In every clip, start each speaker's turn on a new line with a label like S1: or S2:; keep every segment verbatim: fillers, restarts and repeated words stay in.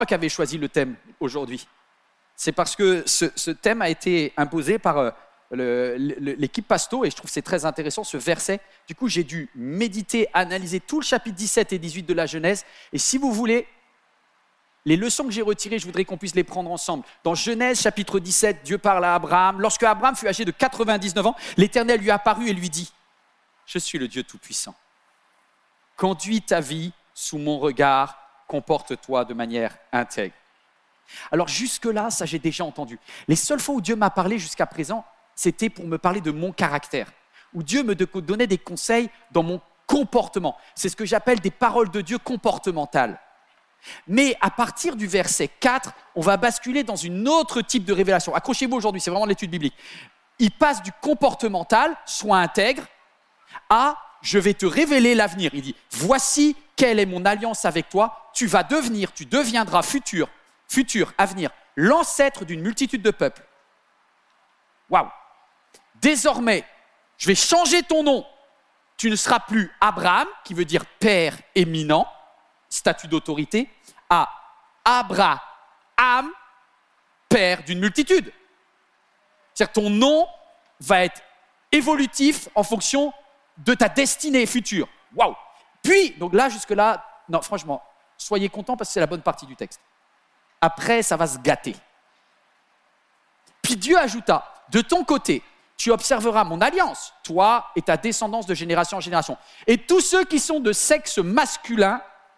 S1: qui avez choisi le thème aujourd'hui. C'est parce que ce, ce thème a été imposé par euh, le, le, l'équipe Pasto et je trouve que c'est très intéressant ce verset. Du coup, j'ai dû méditer, analyser tout le chapitre dix-sept et dix-huit de la Genèse. Et si vous voulez, les leçons que j'ai retirées, je voudrais qu'on puisse les prendre ensemble. Dans Genèse chapitre dix-sept, Dieu parle à Abraham. Lorsque Abraham fut âgé de quatre-vingt-dix-neuf ans, l'Éternel lui apparut et lui dit « Je suis le Dieu Tout-Puissant. Conduis ta vie sous mon regard, comporte-toi de manière intègre. » Alors jusque-là, ça j'ai déjà entendu. Les seules fois où Dieu m'a parlé jusqu'à présent, c'était pour me parler de mon caractère, où Dieu me donnait des conseils dans mon comportement. C'est ce que j'appelle des paroles de Dieu comportementales. Mais à partir du verset quatre, on va basculer dans une autre type de révélation. Accrochez-vous aujourd'hui, c'est vraiment l'étude biblique. Il passe du comportemental, sois intègre, à je vais te révéler l'avenir. Il dit, voici quelle est mon alliance avec toi, tu vas devenir, tu deviendras futur, futur, avenir, l'ancêtre d'une multitude de peuples. Waouh! Désormais, je vais changer ton nom. Tu ne seras plus Abraham, qui veut dire père éminent, statut d'autorité, à Abraham, père d'une multitude. C'est-à-dire que ton nom va être évolutif en fonction de ta destinée future. Waouh! Puis, donc là, jusque-là, non, franchement, soyez contents parce que c'est la bonne partie du texte. Après, ça va se gâter. Puis Dieu ajouta, de ton côté, tu observeras mon alliance, toi et ta descendance de génération en génération. Et tous ceux qui sont de sexe masculin,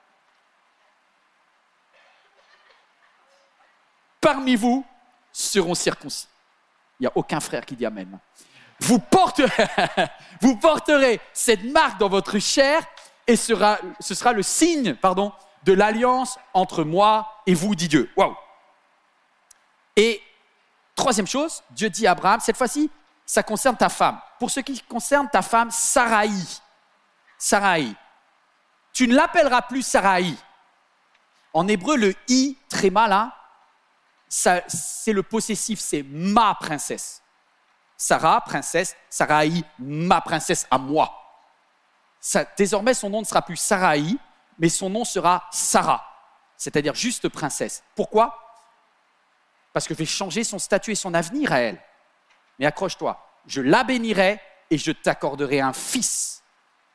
S1: parmi vous, seront circoncis. Il n'y a aucun frère qui dit amen. Vous porterez, vous porterez cette marque dans votre chair et sera, ce sera le signe pardon, de l'alliance entre moi et vous, dit Dieu. Waouh! Et troisième chose, Dieu dit à Abraham, cette fois-ci, ça concerne ta femme. Pour ce qui concerne ta femme, Saraï. Saraï. Tu ne l'appelleras plus Saraï. En hébreu, le i, tréma là, ça, c'est le possessif, c'est ma princesse. Sarah, princesse, Saraï, ma princesse à moi. Ça, désormais, son nom ne sera plus Saraï, mais son nom sera Sarah, c'est-à-dire juste princesse. Pourquoi? Parce que je vais changer son statut et son avenir à elle. Mais accroche-toi, je la bénirai et je t'accorderai un fils.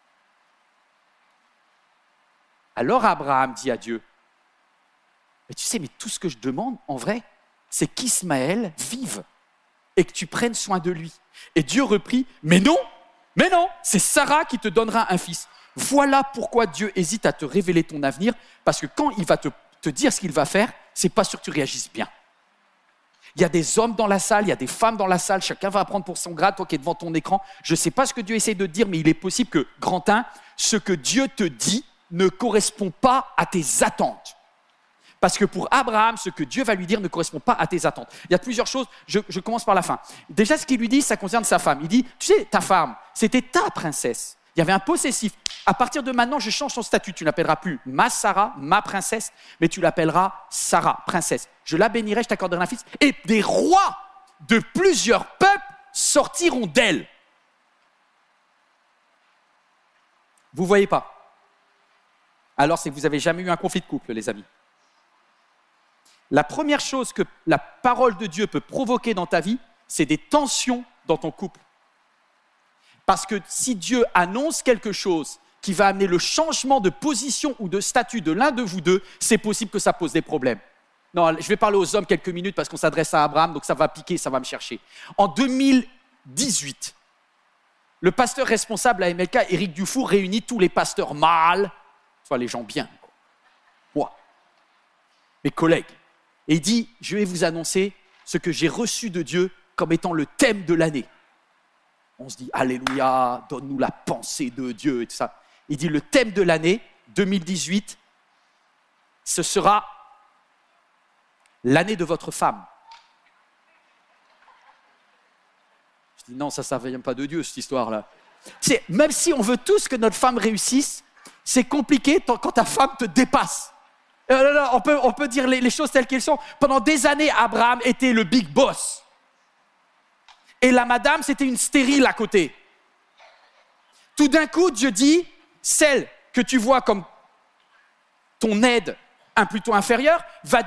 S1: Alors Abraham dit à Dieu, mais tu sais, mais tout ce que je demande, en vrai, c'est qu'Ismaël vive et que tu prennes soin de lui. Et Dieu reprit, mais non, mais non, c'est Sarah qui te donnera un fils. Voilà pourquoi Dieu hésite à te révéler ton avenir, parce que quand il va te, te dire ce qu'il va faire, c'est pas sûr que tu réagisses bien. Il y a des hommes dans la salle, il y a des femmes dans la salle, chacun va apprendre pour son grade, toi qui es devant ton écran. Je ne sais pas ce que Dieu essaie de te dire, mais il est possible que, grand un, ce que Dieu te dit ne correspond pas à tes attentes. Parce que pour Abraham, ce que Dieu va lui dire ne correspond pas à tes attentes. Il y a plusieurs choses, je, je commence par la fin. Déjà, ce qu'il lui dit, ça concerne sa femme. Il dit, tu sais, ta femme, c'était ta princesse. Il y avait un possessif. À partir de maintenant, je change son statut. Tu ne l'appelleras plus ma Sarah, ma princesse, mais tu l'appelleras Sarah, princesse. Je la bénirai, je t'accorderai un fils. Et des rois de plusieurs peuples sortiront d'elle. Vous ne voyez pas? Alors, c'est que vous n'avez jamais eu un conflit de couple, les amis. La première chose que la parole de Dieu peut provoquer dans ta vie, c'est des tensions dans ton couple. Parce que si Dieu annonce quelque chose qui va amener le changement de position ou de statut de l'un de vous deux, c'est possible que ça pose des problèmes. Non, je vais parler aux hommes quelques minutes parce qu'on s'adresse à Abraham, donc ça va piquer, ça va me chercher. En deux mille dix-huit, le pasteur responsable à M L K, Éric Dufour, réunit tous les pasteurs mâles, soit les gens bien, quoi. Moi, mes collègues. Et il dit, je vais vous annoncer ce que j'ai reçu de Dieu comme étant le thème de l'année. On se dit, alléluia, donne-nous la pensée de Dieu et tout ça. Il dit, le thème de l'année deux mille dix-huit, ce sera l'année de votre femme. Je dis, non, ça, ça ne vient pas de Dieu, cette histoire-là. C'est, même si on veut tous que notre femme réussisse, c'est compliqué quand ta femme te dépasse. Euh, non, non, on peut, on peut dire les, les choses telles qu'elles sont. Pendant des années, Abraham était le big boss. Et la madame, c'était une stérile à côté. Tout d'un coup, Dieu dit, celle que tu vois comme ton aide un plutôt inférieur, va